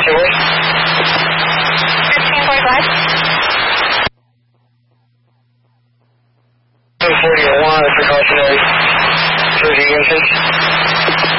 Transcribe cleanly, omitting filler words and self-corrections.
what's your word? 1545. 241 is precautionary. 30 inches.